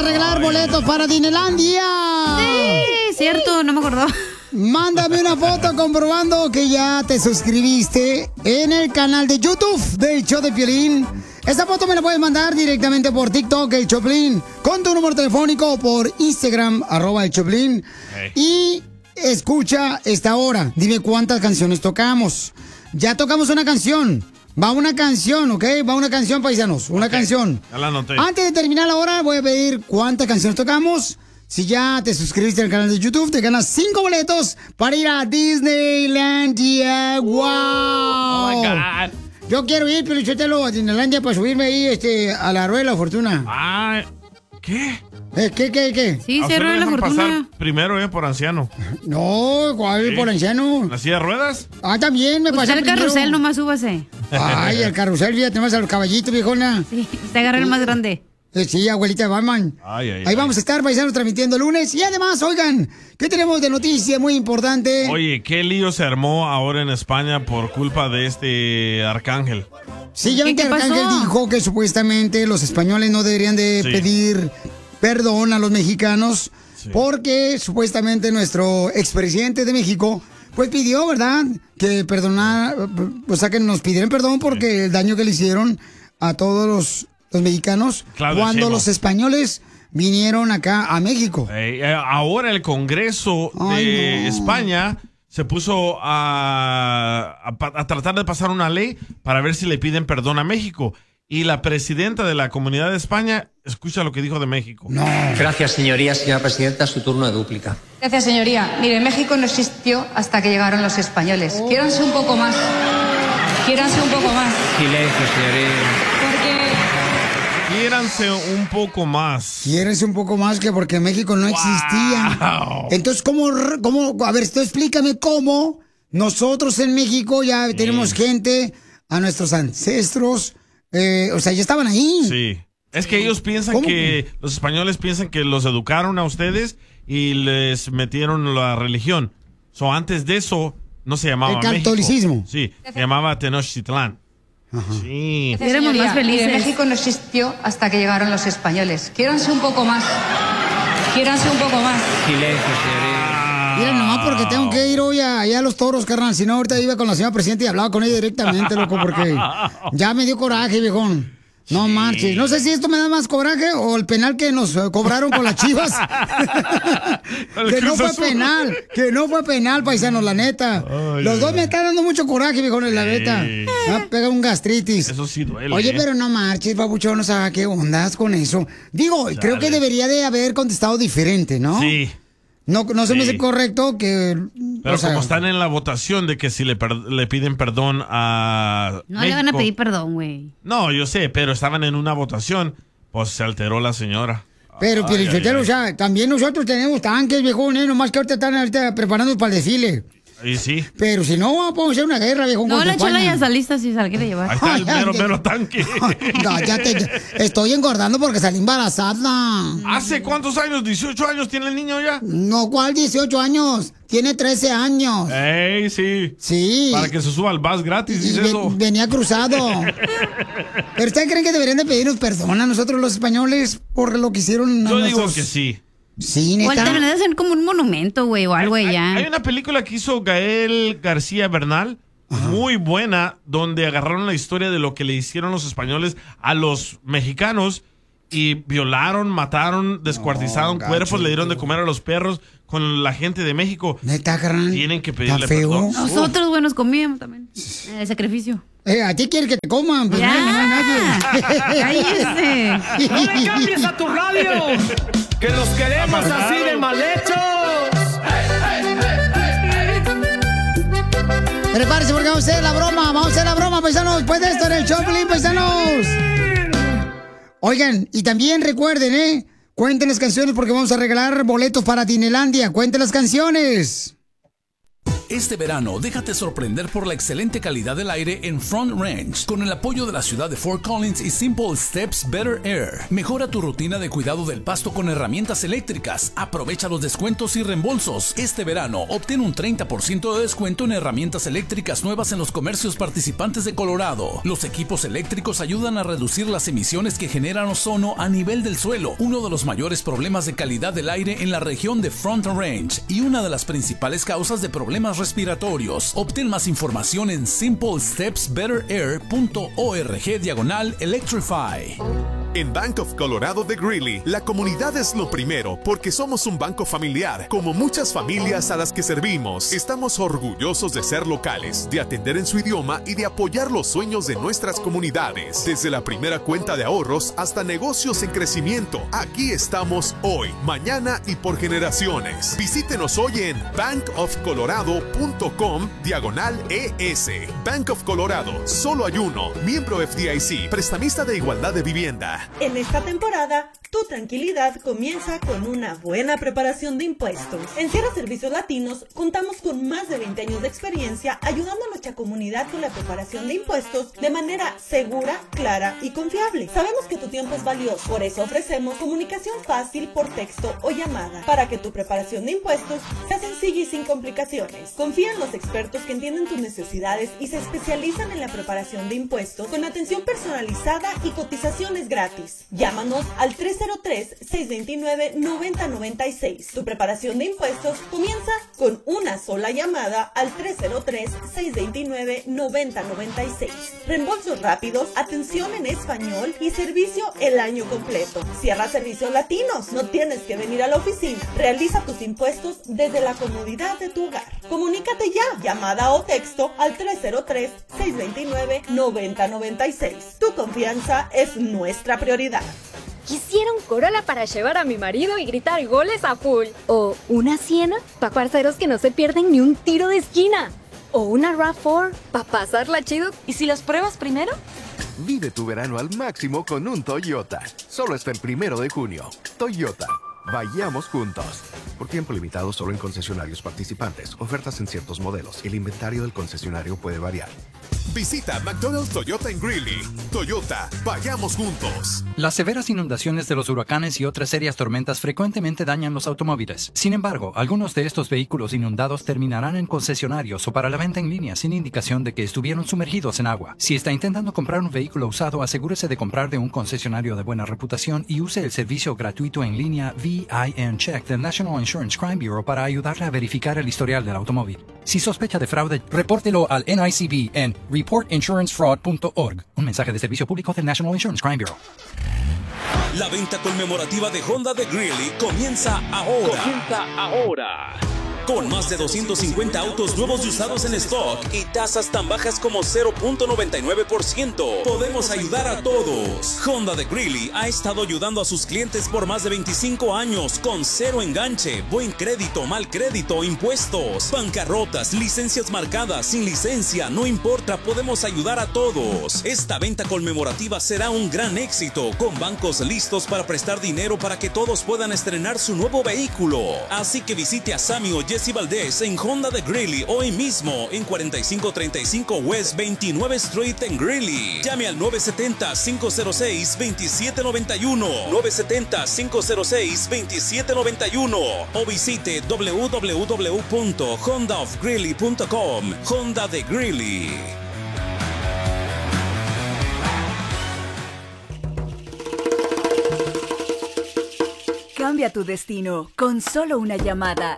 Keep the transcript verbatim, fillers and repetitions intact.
regalar boletos para Disneylandia. Sí, cierto, no me acordaba. Mándame una foto comprobando que ya te suscribiste en el canal de YouTube del Show de Piolín. Esta foto me la puedes mandar directamente por TikTok, el Choplin, con tu número telefónico o por Instagram, arroba el Choplin. Hey. Y escucha esta hora. Dime cuántas canciones tocamos. Ya tocamos una canción. Va una canción, ¿ok? Va una canción, paisanos. Una okay. canción. Ya la anoté. Antes de terminar la hora, voy a pedir cuántas canciones tocamos. Si ya te suscribiste al canal de YouTube, te ganas cinco boletos para ir a Disneylandia. ¡Wow! Oh my God. Yo quiero ir, pero yo te lo a Disneylandia para subirme ahí este, a la Rueda de la Fortuna. Ah, ¿qué? ¿Eh, ¿Qué, qué, qué? Sí, se Rueda de la Fortuna. Pasar primero, eh, por anciano. No, ¿cuál ¿Sí? por anciano? ¿La silla de ruedas? Ah, también me pasa. El primero. Carrusel nomás súbase. Ay, el carrusel, fíjate más a los caballitos, viejona. Sí, te agarra el más grande. Sí, abuelita Batman. Ay, ay, Ahí ay. vamos a estar, paisanos, transmitiendo el lunes. Y además, oigan, ¿qué tenemos de noticia muy importante? Oye, qué lío se armó ahora en España por culpa de este arcángel. Sí, ya ven que Arcángel dijo que supuestamente los españoles no deberían de sí. pedir perdón a los mexicanos sí. porque supuestamente nuestro expresidente de México pues pidió, ¿verdad? Que perdonar, o sea, que nos pidieran perdón porque sí. el daño que le hicieron a todos los... los mexicanos, Claudio cuando Chemo. los españoles vinieron acá a México. Eh, ahora el Congreso Ay, de no. España se puso a, a, a tratar de pasar una ley para ver si le piden perdón a México. Y la presidenta de la Comunidad de España, escucha lo que dijo de México. No. Gracias, señoría. Señora presidenta, su turno de dúplica. Gracias, señoría. Mire, México no existió hasta que llegaron los españoles. Oh. Quiéranse un poco más. Quiéranse un poco más. Silencio, señoría. Quiéranse un poco más. Quiéranse un poco más que porque México no wow. existía. Entonces, ¿cómo, cómo? A ver, tú explícame cómo nosotros en México ya sí. tenemos gente, a nuestros ancestros, eh, o sea, ya estaban ahí. Sí. Es que ellos piensan ¿Cómo? que, los españoles piensan que los educaron a ustedes y les metieron la religión. So, antes de eso, no se llamaba México. El catolicismo. México. Sí, se llamaba Tenochtitlán. Ajá. Sí. Éramos más felices. México no existió hasta que llegaron los españoles. Quiéranse un poco más. Quiéranse un poco más. Silencio, señoría. Mira, nomás porque tengo que ir hoy a, allá a los toros, carnal. Si no, ahorita iba con la señora presidenta y hablaba con ella directamente, loco, porque ya me dio coraje, viejón. No sí. marches. No sé si esto me da más coraje o el penal que nos uh, cobraron con las Chivas. Que no fue penal. Que no fue penal, paisanos, la neta. Oh, Los yeah. dos me están dando mucho coraje, viejo, en la neta. Me va a pegar un gastritis. Eso sí duele. Oye, eh. pero no marches, babuchón, o sea, ¿qué ondas con eso? Digo, Dale. creo que debería de haber contestado diferente, ¿no? Sí. No, no se sí. me hace correcto que... Pero o sea, como están en la votación de que si le, per- le piden perdón a No México, le van a pedir perdón, güey. No, yo sé, pero estaban en una votación, pues se alteró la señora. Pero, ay, pero ay, o sea, también nosotros tenemos tanques, viejón, ¿eh? Nomás que ahorita están ahorita preparando para el desfile. Y sí. Pero si no, vamos a hacer una guerra, viejo. No, la Chela ya está lista si se la quiere llevar. Ahí está el mero, mero tanque. No, ya te, estoy engordando porque salí embarazada. ¿Hace cuántos años? ¿dieciocho años tiene el niño ya? No, ¿cuál dieciocho años? Tiene trece años. ¡Ey, sí! Sí. Para que se suba al bus gratis, y dice ve, eso. Venía cruzado. ¿Pero ustedes creen que deberían de pedirnos perdón a nosotros los españoles por lo que hicieron? Yo a digo nuestros... que sí. Sí, neta. O deberían de hacer como un monumento, güey, o algo hay, allá. Hay una película que hizo Gael García Bernal, ajá, muy buena, donde agarraron la historia de lo que le hicieron los españoles a los mexicanos y violaron, mataron, descuartizaron no, cuerpos, gacho, le dieron de comer a los perros con la gente de México. Neta, carnal. Tienen que pedirle perdón. Nosotros, güey, nos comíamos también. El sacrificio. Eh, a ti quiere que te coman, pero ya. no, no hay nadie. ¡Cállese! ¡No le cambies a tu radio! ¡Que los queremos así de mal hechos! Prepárense porque vamos a hacer la broma. Vamos a hacer la broma, paisanos. Después de esto en el Choplin, paisanos. Oigan, y también recuerden, ¿eh? Cuenten las canciones porque vamos a regalar boletos para Disneylandia. Cuenten las canciones. Este verano, déjate sorprender por la excelente calidad del aire en Front Range, con el apoyo de la ciudad de Fort Collins y Simple Steps Better Air. Mejora tu rutina de cuidado del pasto con herramientas eléctricas. Aprovecha los descuentos y reembolsos. Este verano, obtén un treinta por ciento de descuento en herramientas eléctricas nuevas en los comercios participantes de Colorado. Los equipos eléctricos ayudan a reducir las emisiones que generan ozono a nivel del suelo, uno de los mayores problemas de calidad del aire en la región de Front Range y una de las principales causas de problemas respiratorios. Obtén más información en simple steps better air punto org diagonal electrify. En Bank of Colorado de Greeley, la comunidad es lo primero porque somos un banco familiar, como muchas familias a las que servimos. Estamos orgullosos de ser locales, de atender en su idioma y de apoyar los sueños de nuestras comunidades. Desde la primera cuenta de ahorros hasta negocios en crecimiento, aquí estamos hoy, mañana y por generaciones. Visítenos hoy en bank of colorado punto com diagonal E S. Bank of Colorado, solo hay uno, miembro F D I C, prestamista de igualdad de vivienda. En esta temporada, tu tranquilidad comienza con una buena preparación de impuestos. En Sierra Servicios Latinos contamos con más de veinte años de experiencia ayudando a nuestra comunidad con la preparación de impuestos de manera segura, clara y confiable. Sabemos que tu tiempo es valioso, por eso ofrecemos comunicación fácil por texto o llamada para que tu preparación de impuestos sea sencilla y sin complicaciones. Confía en los expertos que entienden tus necesidades y se especializan en la preparación de impuestos con atención personalizada y cotizaciones gratis. Llámanos al tres cero tres, seis dos nueve, nueve cero nueve seis. Tu preparación de impuestos comienza con una sola llamada al tres cero tres, seis dos nueve, nueve cero nueve seis. Reembolsos rápidos, atención en español y servicio el año completo. Sierra Servicios Latinos. No tienes que venir a la oficina. Realiza tus impuestos desde la comodidad de tu hogar. Comunícate ya. Llamada o texto al tres cero tres, seis dos nueve, nueve cero nueve seis. Tu confianza es nuestra prioridad. Quisiera un Corolla para llevar a mi marido y gritar goles a full. O una Siena para parceros que no se pierden ni un tiro de esquina. O una RAV cuatro para pasarla chido. ¿Y si las pruebas primero? Vive tu verano al máximo con un Toyota. Solo hasta el primero de junio. Toyota. Vayamos juntos. Por tiempo limitado solo en concesionarios participantes. Ofertas en ciertos modelos. El inventario del concesionario puede variar. Visita McDonald's Toyota en Greeley. Toyota, vayamos juntos. Las severas inundaciones de los huracanes y otras serias tormentas frecuentemente dañan los automóviles. Sin embargo, algunos de estos vehículos inundados terminarán en concesionarios o para la venta en línea sin indicación de que estuvieron sumergidos en agua. Si está intentando comprar un vehículo usado, asegúrese de comprar de un concesionario de buena reputación y use el servicio gratuito en línea V I N Check del National Insurance Crime Bureau para ayudarle a verificar el historial del automóvil. Si sospecha de fraude, repórtelo al N I C B en report insurance fraud punto org. Un mensaje de servicio público del National Insurance Crime Bureau. La venta conmemorativa de Honda de Greeley comienza ahora. Comienza ahora. Con más de doscientos cincuenta autos nuevos y usados en stock y tasas tan bajas como cero punto noventa y nueve por ciento. Podemos ayudar a todos. Honda de Greeley ha estado ayudando a sus clientes por más de veinticinco años con cero enganche, buen crédito, mal crédito, impuestos, bancarrotas, licencias marcadas, sin licencia, no importa, podemos ayudar a todos. Esta venta conmemorativa será un gran éxito, con bancos listos para prestar dinero para que todos puedan estrenar su nuevo vehículo. Así que visite a Sammy o Jesse Valdez en Honda de Greeley hoy mismo en cuarenta y cinco treinta y cinco West veintinueve Street en Greeley. Llame al nueve siete cero, cinco cero seis, dos siete nueve uno, nueve siete cero, cinco cero seis, dos siete nueve uno o visite w w w punto honda of greeley punto com. Honda de Greeley. Cambia tu destino con solo una llamada.